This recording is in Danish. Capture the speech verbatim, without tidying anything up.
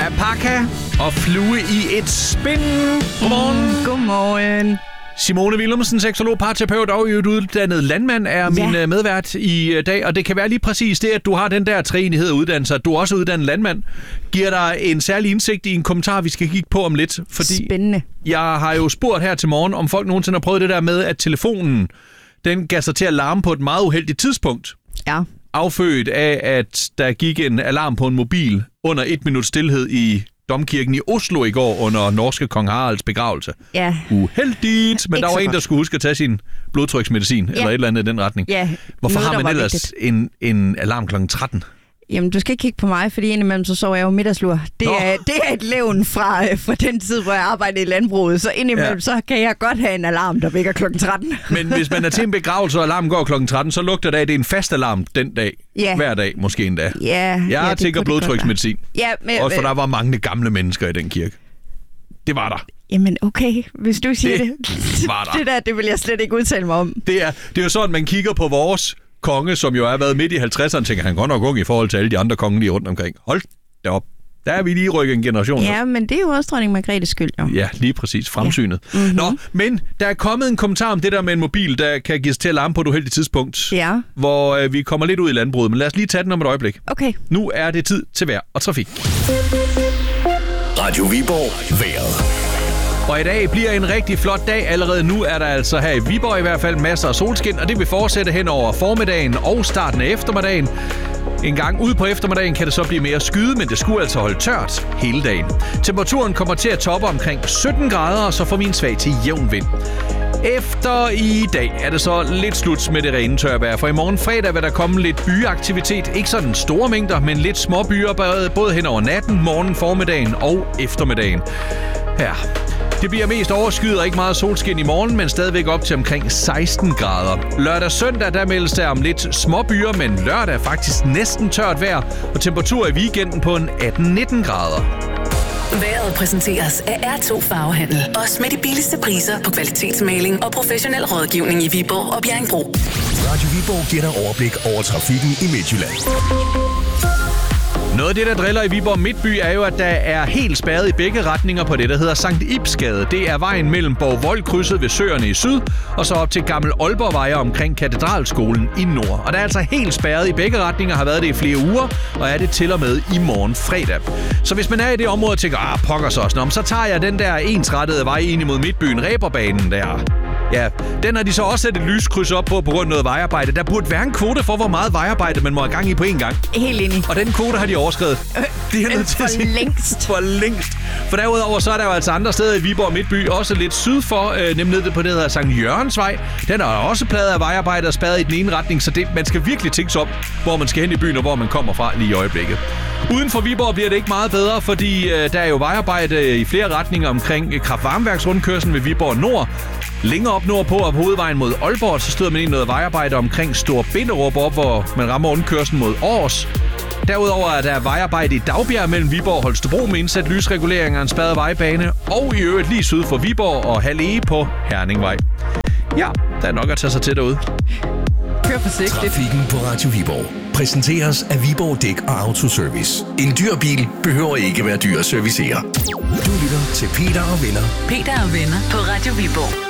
Alpaca og flue i et spin. Godmorgen. Mm, godmorgen. Simone Willumsen, seksolog, parterapeut og uddannet landmand, er min ja. medvært i dag. Og det kan være lige præcis det, at du har den der træenighed af uddannelse, at du er også uddannet landmand, giver dig en særlig indsigt i en kommentar, vi skal kigge på om lidt. Fordi Spændende. Jeg har jo spurgt her til morgen, om folk nogensinde har prøvet det der med, at telefonen, den gav sig til at larme på et meget uheldigt tidspunkt. Ja. Affødt af, at der gik en alarm på en mobil under et minut stilhed i Domkirken i Oslo i går under norske kong Haralds begravelse. Ja. Uheldigt, men Ikke der var en, godt. der skulle huske at tage sin blodtryksmedicin, ja. eller et eller andet i den retning. Ja. Hvorfor Noget, har der man var ellers en, en alarm klokken tretten? Jamen, du skal ikke kigge på mig, fordi indimellem så sover jeg jo middagslur. Det er, det er et levn fra, fra den tid, hvor jeg arbejdede i landbruget, så indimellem ja. så kan jeg godt have en alarm, der vækker klokken tretten. Men hvis man er til en begravelse, og alarmen går klokken tretten, så lugter det af, at det er en fast alarm den dag. Ja. Hver dag, måske endda. Ja, Jeg ja, tænker blodtryksmedicin. Ja, men, Også for der var mange gamle mennesker i den kirke. Det var der. Jamen okay, hvis du siger det. Det var der. Det der, det vil jeg slet ikke udtale mig om. Det er, det er jo sådan, man kigger på vores konge, som jo har været midt i halvtredserne, tænker han godt nok ung i forhold til alle de andre kongelige rundt omkring. Hold da op. Der er vi lige rykket en generation. Ja, men det er jo også dronning Margrethes skyld, jo. Ja, lige præcis. Fremsynet. Ja. Mm-hmm. Nå, men der er kommet en kommentar om det der med en mobil, der kan gives til at larme på et uheldigt tidspunkt. Ja. Hvor øh, vi kommer lidt ud i landbruget, men lad os lige tage den om et øjeblik. Okay. Nu er det tid til vejr og trafik. Radio Viborg. Vejret. Og i dag bliver en rigtig flot dag. Allerede nu er der altså her i Viborg i hvert fald masser af solskin, og det vil fortsætte hen over formiddagen og starten af eftermiddagen. En gang ude på eftermiddagen kan det så blive mere skyde, men det skulle altså holde tørt hele dagen. Temperaturen kommer til at toppe omkring sytten grader, og så får vi en svag til jævn vind. Efter i dag er det så lidt slut med det rene tørvejr, for i morgen fredag vil der komme lidt byaktivitet. Ikke sådan store mængder, men lidt små byer, både hen over natten, morgen, formiddagen og eftermiddagen. Ja. Det bliver mest overskyet og ikke meget solskin i morgen, men stadigvæk op til omkring seksten grader. Lørdag og søndag, der meldes der om lidt små byer, men lørdag er faktisk næsten tørt vejr, og temperatur i weekenden på en atten nitten grader. Vejret præsenteres af R to Farvehandel. Også med de billigste priser på kvalitetsmaling og professionel rådgivning i Viborg og Bjerringbro. Radio Viborg giver dig overblik over trafikken i Midtjylland. Noget af det, der driller i Viborg Midtby, er jo, at der er helt spærret i begge retninger på det, der hedder Sankt Ibsgade. Det er vejen mellem Borgvold-krydset ved Søerne i syd, og så op til Gammel Aalborgvej omkring Katedralskolen i nord. Og der er altså helt spærret i begge retninger, har været det i flere uger, og er det til og med i morgen fredag. Så hvis man er i det område og tænker, ah, pokker så også, så tager jeg den der ensrettede vej ind imod Midtbyen, Reberbanen der. Ja, den har de så også sat et lyskryds op på på grund af noget vejarbejde. Der burde være en kvote for, hvor meget vejarbejde man må have gang i på én gang. Helt enig. Og den kvote har de overskredet. Øh, det er nødt til at sige. For længst. For længst. For derudover så er der jo altså andre steder i Viborg Midtby, også lidt syd for, øh, nemlig nede på det, der hedder Sankt Jørgensvej. Den er også pladet af vejarbejde og spærret i den ene retning, så det, man skal virkelig tænke sig op, hvor man skal hen i byen og hvor man kommer fra lige i øjeblikket. Uden for Viborg bliver det ikke meget bedre, fordi øh, der er jo vejarbejde i flere retninger omkring kraft-varmeværksrundkørslen ved Viborg Nord. Længere op nordpå og på hovedvejen mod Aalborg, så støder man ind noget vejarbejde omkring Stor Binderup op, hvor man rammer rundkørslen mod Aars. Derudover er der vejarbejde i Dagbjerg mellem Viborg og Holstebro med indsat lysregulering af en spærret vejbane, og i øvrigt lige syd for Viborg og Halege på Herningvej. Ja, der er nok at tage sig til derude. Kør forsigtigt. Trafikken på Radio Viborg præsenteres af Viborg Dæk og Autoservice. En dyr bil behøver ikke være dyr at servicere. Du lytter til Peter og Venner. Peter og Venner på Radio Viborg.